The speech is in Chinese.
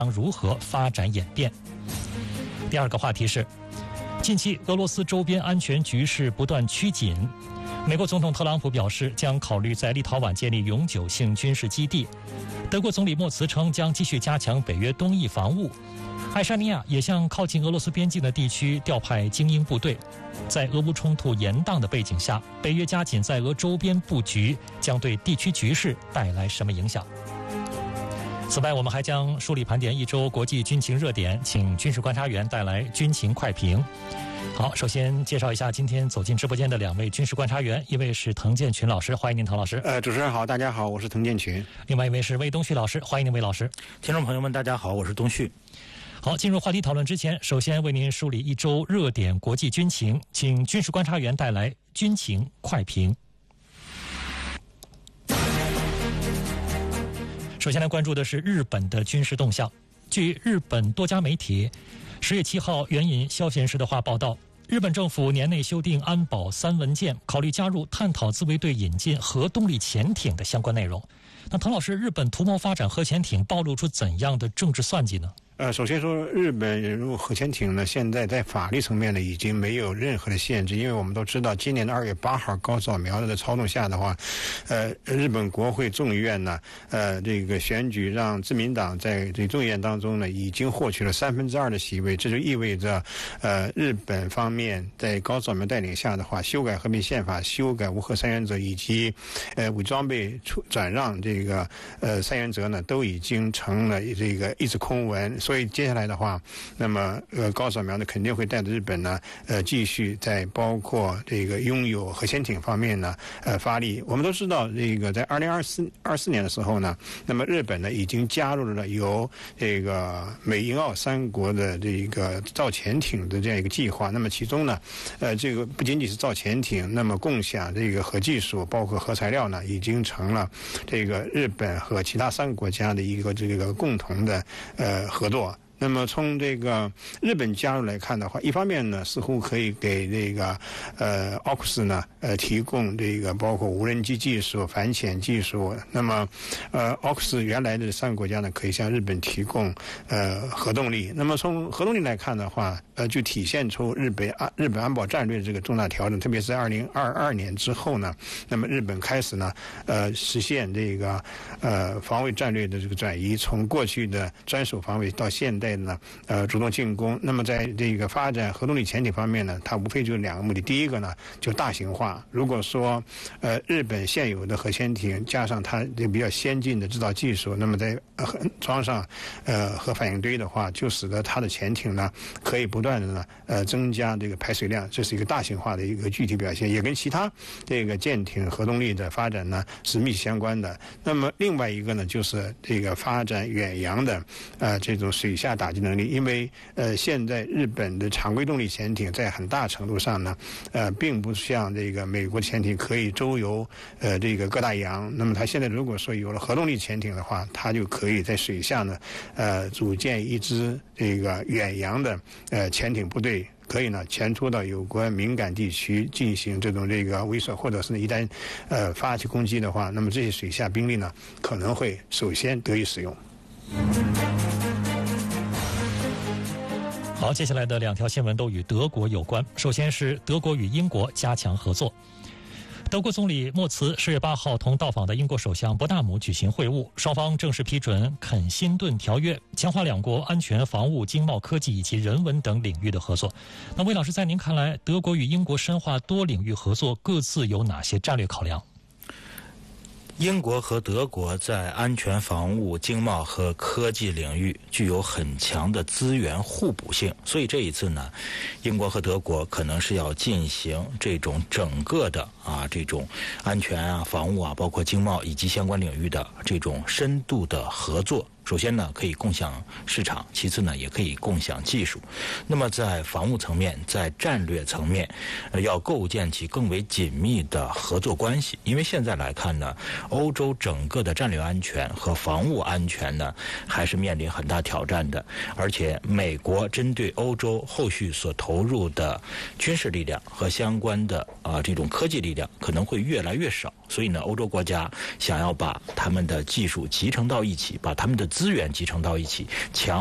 如何发展演变。第二个话题是，近期俄罗斯周边安全局势不断趋紧，美国总统特朗普表示将考虑在立陶宛建立永久性军事基地，德国总理默茨称将继续加强北约东翼防务，爱沙尼亚也向靠近俄罗斯边境的地区调派精英部队。在俄乌冲突延宕的背景下，北约加紧在俄周边布局，将对地区局势带来什么影响？此外，我们还将梳理盘点一周国际军情热点，请军事观察员带来军情快评。好，首先介绍一下今天走进直播间的两位军事观察员，一位是滕建群老师，欢迎您，滕老师。 主持人好，大家好，我是滕建群。 另外一位是魏东旭老师，欢迎您，魏老师。 听众朋友们，大家好，我是东旭。 好，进入话题讨论之前，首先为您梳理一周热点国际军情，请军事观察员带来军情快评。首先来关注的是日本的军事动向。据日本多家媒体10月7号援引消息人士的话报道，日本政府年内修订安保3文件，考虑加入探讨自卫队引进核动力潜艇的相关内容。那滕老师，日本图谋发展核潜艇暴露出怎样的政治算计呢？ 首先说，日本引入核潜艇呢，现在在法律层面呢已经没有任何的限制，因为我们都知道，今年的2月8号高扫描的操纵下的话，日本国会众议院呢，这个选举让自民党在这众议院当中呢，已经获取了2/3的席位，这就意味着，日本方面在高扫描带领下的话，修改和平宪法、修改无核三原则以及，武装备转让这个三原则呢，都已经成了这个一纸空文。所以接下来的话，那么高扫描呢肯定会带着日本呢继续在包括这个拥有核潜艇方面呢发力。我们都知道，这个在2024年的时候呢，那么日本呢已经加入了由这个美英澳3国的这个造潜艇的这样一个计划。那么其中呢，这个不仅仅是造潜艇，那么共享这个核技术，包括核材料呢，已经成了这个日本和其他3个国家的一个这个共同的合作。那么从这个日本加入来看的话，一方面呢，似乎可以给这个奥克斯呢提供这个包括无人机技术、反潜技术。那么奥克斯原来的3个国家呢，可以向日本提供核动力。那么从核动力来看的话，就体现出日本安保战略的这个重大调整，特别是2022年之后呢，那么日本开始呢实现这个防卫战略的这个转移，从过去的专守防卫到现代呢主动进攻。那么在这个发展核动力潜艇方面呢，它无非就2个目的。第一个呢，就大型化。如果说日本现有的核潜艇加上它这比较先进的制造技术，那么在装上核反应堆的话，就使得它的潜艇呢可以不断的呢增加这个排水量，这是一个大型化的一个具体表现，也跟其他这个舰艇核动力的发展呢是密切相关的。那么另外一个呢，就是这个发展远洋的这种水下打击能力，因为现在日本的常规动力潜艇在很大程度上呢并不像这个美国潜艇可以周游这个各大洋。那么它现在如果说有了核动力潜艇的话，它就可以在水下呢组建一支这个远洋的潜艇部队，可以呢前出到有关敏感地区进行这种这个威慑，或者是一旦发起攻击的话，那么这些水下兵力呢可能会首先得以使用。 好，接下来的2条新闻都与德国有关。首先是德国与英国加强合作。德国总理默茨10月8号同到访的英国首相伯纳姆举行会晤，双方正式批准肯辛顿条约，强化2国安全、防务、经贸、科技以及人文等领域的合作。那魏老师，在您看来，德国与英国深化多领域合作各自有哪些战略考量？ 英国和德国在安全防务、经贸和科技领域具有很强的资源互补性，所以这一次呢，英国和德国可能是要进行这种整个的这种安全防务包括经贸以及相关领域的这种深度的合作。首先呢，可以共享市场；其次呢，也可以共享技术。那么在防务层面，在战略层面，要构建起更为紧密的合作关系。因为现在来看呢，欧洲整个的战略安全和防务安全呢，还是面临很大挑战的。而且，美国针对欧洲后续所投入的军事力量和相关的这种科技力量可能会越来越少。所以呢，欧洲国家想要把他们的技术集成到一起，把他们的资资源集成到一起，强